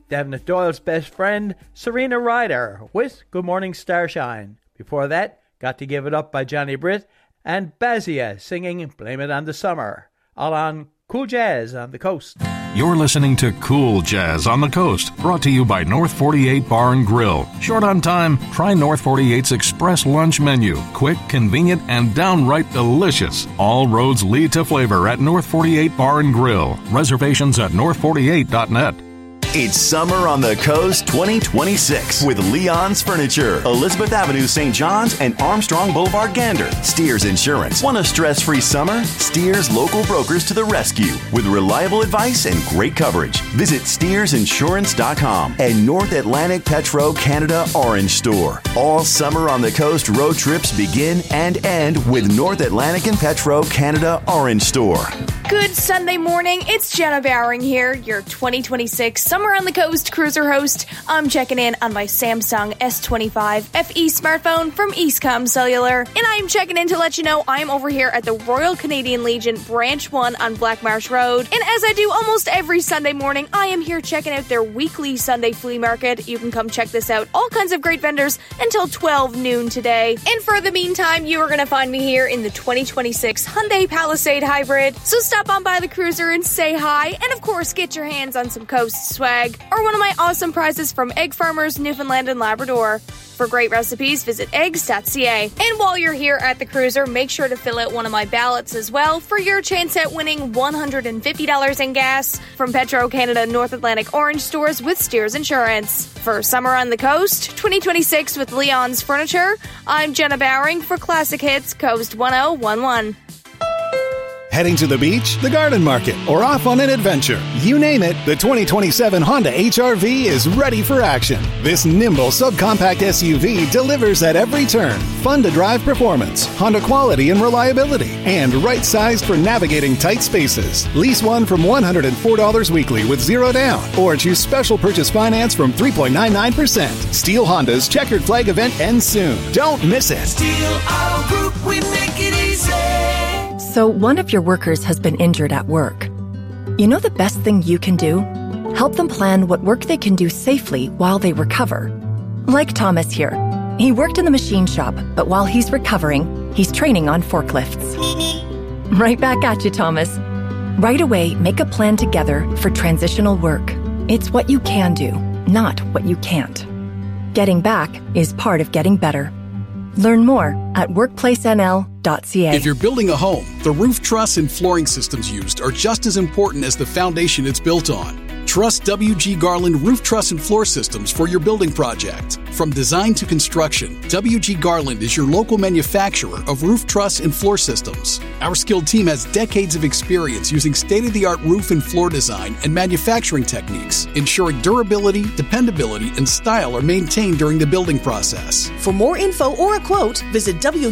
Devnet Doyle's best friend, Serena Ryder, with Good Morning Starshine. Before that, Got to Give It Up by Johnny Britt, and Bazia singing Blame It on the Summer, all on Cool Jazz on the Coast. You're listening to Cool Jazz on the Coast, brought to you by North 48 Bar and Grill. Short on time? Try North 48's Express Lunch Menu. Quick, convenient, and downright delicious. All roads lead to flavor at North 48 Bar and Grill. Reservations at north48.net. It's Summer on the Coast 2026 with Leon's Furniture, Elizabeth Avenue, St. John's, and Armstrong Boulevard, Gander. Steers Insurance. Want a stress-free summer? Steers local brokers to the rescue with reliable advice and great coverage. Visit SteersInsurance.com and North Atlantic Petro Canada Orange Store. All Summer on the Coast road trips begin and end with North Atlantic and Petro Canada Orange Store. Good Sunday morning. It's Jenna Bowering here, your 2026 Summer on the Coast cruiser host. I'm checking in on my Samsung S25 FE smartphone from Eastcom Cellular. And I'm checking in to let you know I'm over here at the Royal Canadian Legion Branch 1 on Black Marsh Road. And as I do almost every Sunday morning, I am here checking out their weekly Sunday flea market. You can come check this out. All kinds of great vendors until 12 noon today. And for the meantime, you are going to find me here in the 2026 Hyundai Palisade Hybrid. So stop on by the cruiser and say hi. And of course, get your hands on some Coast swag or one of my awesome prizes from Egg Farmers, Newfoundland and Labrador. For great recipes, visit eggs.ca. And while you're here at the cruiser, make sure to fill out one of my ballots as well for your chance at winning $150 in gas from Petro Canada North Atlantic Orange Stores with Steers Insurance. For Summer on the Coast 2026 with Leon's Furniture, I'm Jenna Bowering for Classic Hits Coast 1011. Heading to the beach, the garden market, or off on an adventure. You name it, the 2027 Honda HR-V is ready for action. This nimble subcompact SUV delivers at every turn. Fun-to-drive performance, Honda quality and reliability, and right-sized for navigating tight spaces. Lease one from $104 weekly with zero down, or choose special purchase finance from 3.99%. Steel Honda's checkered flag event ends soon. Don't miss it. Steel Auto Group, we make it easy. So one of your workers has been injured at work. You know the best thing you can do? Help them plan what work they can do safely while they recover. Like Thomas here. He worked in the machine shop, but while he's recovering, he's training on forklifts. Right back at you, Thomas. Right away, make a plan together for transitional work. It's what you can do, not what you can't. Getting back is part of getting better. Learn more at workplacenl.ca. If you're building a home, the roof truss and flooring systems used are just as important as the foundation it's built on. Trust WG Garland Roof Truss and Floor Systems for your building project. From design to construction, WG Garland is your local manufacturer of roof truss and floor systems. Our skilled team has decades of experience using state-of-the-art roof and floor design and manufacturing techniques, ensuring durability, dependability, and style are maintained during the building process. For more info or a quote, visit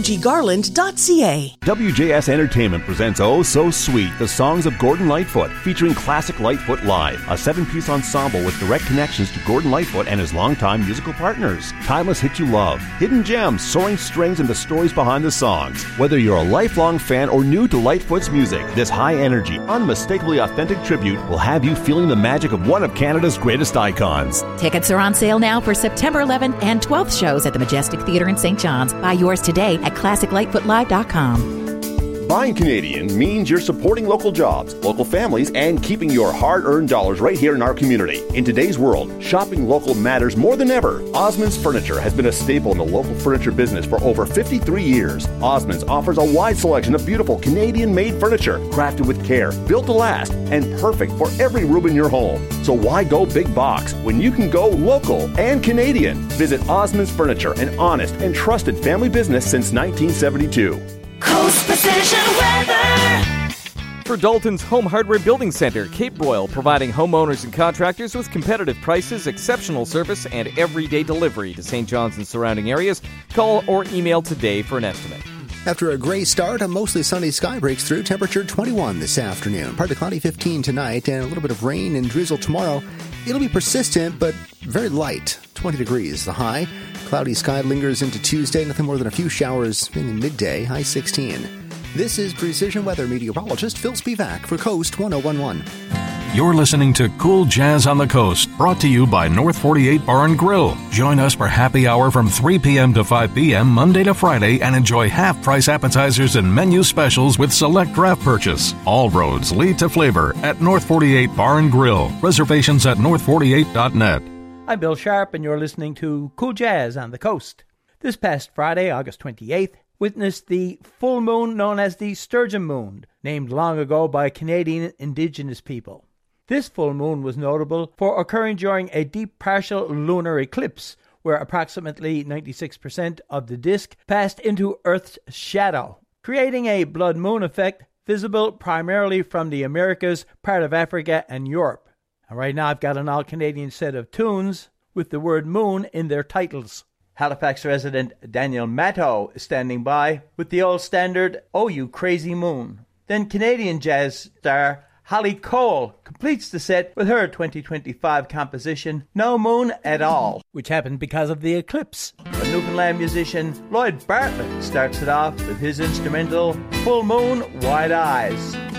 WGGarland.ca. WJS Entertainment presents Oh So Sweet, the songs of Gordon Lightfoot, featuring classic Lightfoot Live, a 7-piece ensemble with direct connections to Gordon Lightfoot and his longtime musical partners. Timeless hits you love, hidden gems, soaring strings, and the stories behind the songs. Whether you're a lifelong fan or new to Lightfoot's music, this high-energy, unmistakably authentic tribute will have you feeling the magic of one of Canada's greatest icons. Tickets are on sale now for September 11th and 12th shows at the Majestic Theatre in St. John's. Buy yours today at ClassicLightfootLive.com. Buying Canadian means you're supporting local jobs, local families, and keeping your hard-earned dollars right here in our community. In today's world, shopping local matters more than ever. Osmond's Furniture has been a staple in the local furniture business for over 53 years. Osmond's offers a wide selection of beautiful Canadian-made furniture, crafted with care, built to last, and perfect for every room in your home. So why go big box when you can go local and Canadian? Visit Osmond's Furniture, an honest and trusted family business since 1972. Coast Precision Weather. For Dalton's Home Hardware Building Center, Cape Royal, providing homeowners and contractors with competitive prices, exceptional service, and everyday delivery to St. John's and surrounding areas. Call or email today for an estimate. After a gray start, a mostly sunny sky breaks through. Temperature 21 this afternoon. Partly cloudy 15 tonight, and a little bit of rain and drizzle tomorrow. It'll be persistent, but very light. 20 degrees the high. Cloudy sky lingers into Tuesday. Nothing more than a few showers in the midday. High 16. This is Precision Weather meteorologist Phil Spivak for Coast 1011. You're listening to Cool Jazz on the Coast, brought to you by North 48 Bar and Grill. Join us for happy hour from 3 p.m. to 5 p.m. Monday to Friday and enjoy half-price appetizers and menu specials with select draft purchase. All roads lead to flavor at North 48 Bar and Grill. Reservations at north48.net. I'm Bill Sharp, and you're listening to Cool Jazz on the Coast. This past Friday, August 28th, witnessed the full moon known as the Sturgeon Moon, named long ago by Canadian Indigenous people. This full moon was notable for occurring during a deep partial lunar eclipse, where approximately 96% of the disk passed into Earth's shadow, creating a blood moon effect visible primarily from the Americas, part of Africa, and Europe. And right now I've got an all-Canadian set of tunes with the word moon in their titles. Halifax resident Daniel Matto is standing by with the old standard, Oh You Crazy Moon. Then Canadian jazz star Holly Cole completes the set with her 2025 composition, No Moon at All, which happened because of the eclipse. The Newfoundland musician Lloyd Bartlett starts it off with his instrumental, Full Moon, Wide Eyes.